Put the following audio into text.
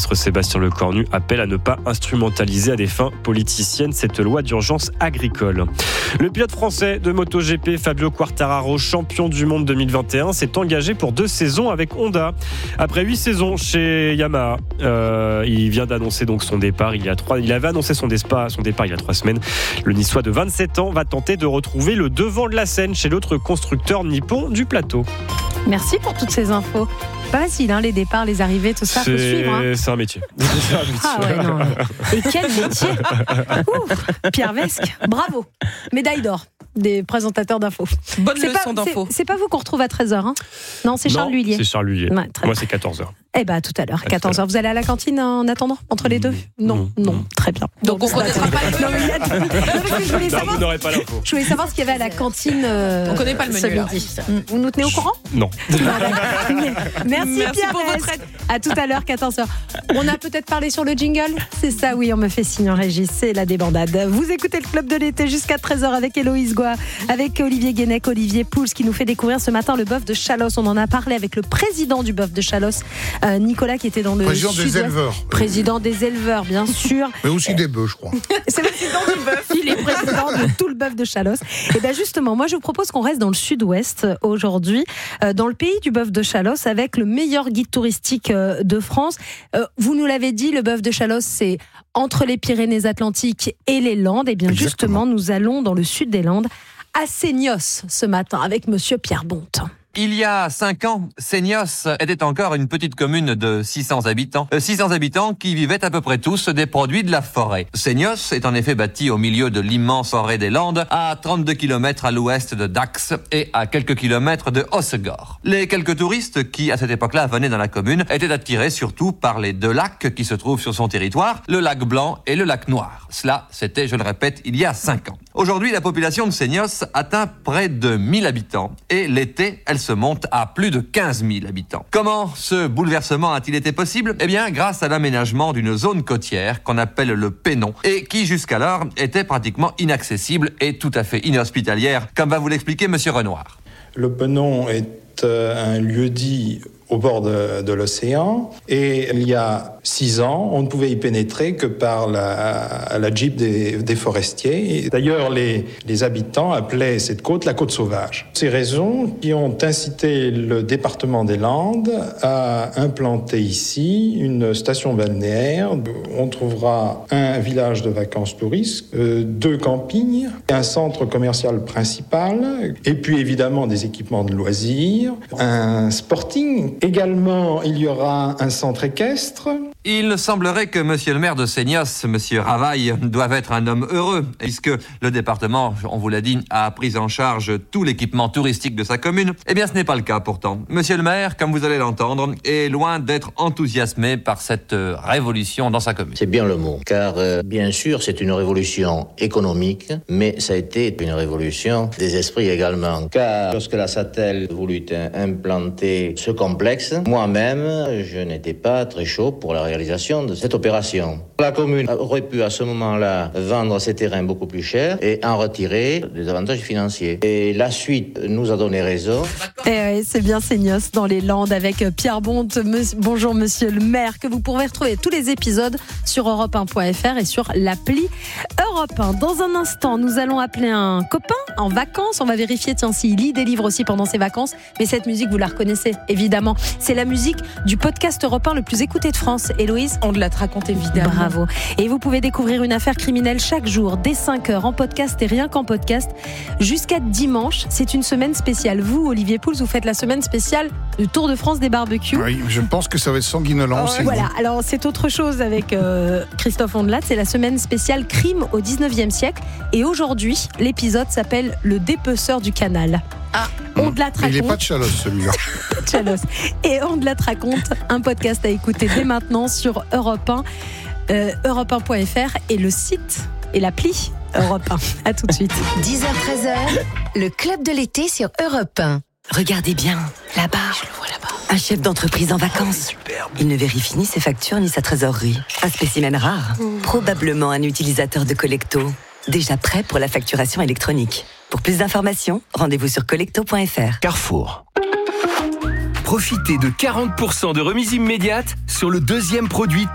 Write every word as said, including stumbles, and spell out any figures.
ministre Sébastien Lecornu appelle à ne pas instrumentaliser à des fins politiciennes cette loi d'urgence agricole. Le pilote français de MotoGP Fabio Quartararo, champion du monde deux mille vingt et un, s'est engagé pour deux saisons avec Honda. Après huit saisons chez Yamaha, euh, il vient d'annoncer donc son départ. Il y a trois, il avait annoncé son départ, son départ il y a trois semaines. Le Niçois de vingt-sept ans va tenter de retrouver le devant de la scène chez l'autre constructeur nippon du plateau. Merci pour toutes ces infos. Pas facile, hein, les départs, les arrivées, tout ça, il faut suivre. Hein. C'est un métier. C'est un métier. Ah ouais, non. Et quel métier. Ouh, Pierre Vesque, bravo. Médaille d'or des présentateurs d'infos. Bonne c'est leçon pas, d'infos. C'est, c'est pas vous qu'on retrouve à treize heures, hein. Non, c'est Charles non, Lhuillier. c'est Charles Lhuillier. Ouais, Moi, c'est quatorze heures. Eh bien, tout à l'heure, quatorze heures. Vous allez à la cantine en attendant, entre les deux ? Non, non, non, non. Très bien. Donc, on ne connaîtra pas le Non, mais il y a- non, parce que je voulais Non, savoir, vous n'aurez pas l'info. je voulais savoir ce qu'il y avait à la cantine. Euh, On connaît pas le menu, ce alors. midi. Vous nous tenez au courant ? Non. Merci, Merci Pierre pour votre Vesque. aide. À tout à l'heure, quatorze heures. On a peut-être parlé sur le jingle ? C'est ça, oui, on me fait signe en régie. C'est la débandade. Vous écoutez le Club de l'été jusqu'à treize heures avec Héloïse Goua, avec Olivier Guénec, Olivier Pouls, qui nous fait découvrir ce matin le bœuf de Chalosse. On en a parlé avec le président du bœuf de Chalosse, euh, Nicolas, qui était dans le Président des sud-ouest. éleveurs. Président des éleveurs, bien sûr. Mais aussi des bœufs, je crois. C'est le président du bœuf. Il est président de tout le bœuf de Chalosse. Et bien justement, moi je vous propose qu'on reste dans le sud-ouest aujourd'hui, euh, dans le pays du bœuf de Chalosse, avec le meilleur guide touristique euh, de France. Euh, vous nous l'avez dit, le bœuf de Chalosse, c'est entre les Pyrénées-Atlantiques et les Landes. Et bien Exactement. justement, nous allons dans le sud des Landes, à Seignos ce matin, avec monsieur Pierre Bonte. Il y a cinq ans, Seignos était encore une petite commune de six cents habitants. Euh, six cents habitants qui vivaient à peu près tous des produits de la forêt. Seignos est en effet bâti au milieu de l'immense forêt des Landes, à trente-deux kilomètres à l'ouest de Dax et à quelques kilomètres de Hossegor. Les quelques touristes qui, à cette époque-là, venaient dans la commune étaient attirés surtout par les deux lacs qui se trouvent sur son territoire, le lac Blanc et le lac Noir. Cela, c'était, je le répète, il y a cinq ans. Aujourd'hui, la population de Seignos atteint près de mille habitants et l'été, elle se monte à plus de quinze mille habitants. Comment ce bouleversement a-t-il été possible ? Eh bien, grâce à l'aménagement d'une zone côtière qu'on appelle le Pénon et qui jusqu'alors était pratiquement inaccessible et tout à fait inhospitalière, comme va vous l'expliquer Monsieur Renoir. Le Pénon est euh, un lieu-dit au bord de, de l'océan et il y a six ans, on ne pouvait y pénétrer que par la, la Jeep des, des forestiers. Et d'ailleurs, les, les habitants appelaient cette côte la côte sauvage. Ces raisons qui ont incité le département des Landes à implanter ici une station balnéaire. On trouvera un village de vacances touristes, euh, deux campings, un centre commercial principal et puis évidemment des équipements de loisirs, un sporting. Également, il y aura un centre équestre. Il semblerait que monsieur le maire de Seignos, monsieur Ravaille, doive être un homme heureux, puisque le département, on vous l'a dit, a pris en charge tout l'équipement touristique de sa commune. Eh bien, ce n'est pas le cas pourtant. Monsieur le maire, comme vous allez l'entendre, est loin d'être enthousiasmé par cette euh, révolution dans sa commune. C'est bien le mot, car euh, bien sûr, c'est une révolution économique, mais ça a été une révolution des esprits également. Car lorsque la Satel voulut implanter ce complexe, moi-même, je n'étais pas très chaud pour la réalisation de cette opération. La commune aurait pu à ce moment-là vendre ses terrains beaucoup plus cher et en retirer des avantages financiers. Et la suite nous a donné raison. Et c'est bien Seignos dans les Landes avec Pierre Bonte. Monsieur, bonjour monsieur le maire, que vous pourrez retrouver tous les épisodes sur europe un point f r et sur l'appli Europe un. Dans un instant, nous allons appeler un copain en vacances. On va vérifier tiens, s'il lit des livres aussi pendant ses vacances. Mais cette musique, vous la reconnaissez évidemment. C'est la musique du podcast Europe un le plus écouté de France. Héloïse, On te la raconte évidemment. bravo. Et vous pouvez découvrir une affaire criminelle chaque jour dès cinq heures en podcast et rien qu'en podcast jusqu'à dimanche. C'est une semaine spéciale. Vous, Olivier Pouls, vous faites la semaine spéciale du Tour de France des barbecues. Oui, je pense que ça va être sanguinolent aussi. Voilà, alors c'est autre chose avec euh, Christophe Ondelat, c'est la semaine spéciale crime au dix-neuvième siècle. Et aujourd'hui, l'épisode s'appelle Le dépeceur du canal. Ah. Ondelat raconte. Il n'est pas de Chalosse, celui-là. Chalosse. Et Ondelat raconte, un podcast à écouter dès maintenant sur Europe un, euh, europe un point f r et le site et l'appli Europe un. À tout de suite. dix heures treize heures, le club de l'été sur Europe un. Regardez bien, là-bas. Je le vois là-bas. Un chef d'entreprise en vacances. Il ne vérifie ni ses factures ni sa trésorerie. Un spécimen rare. Mmh. Probablement un utilisateur de Collecto. Déjà prêt pour la facturation électronique. Pour plus d'informations, rendez-vous sur collecto point f r. Carrefour. Profitez de quarante pour cent de remise immédiate sur le deuxième produit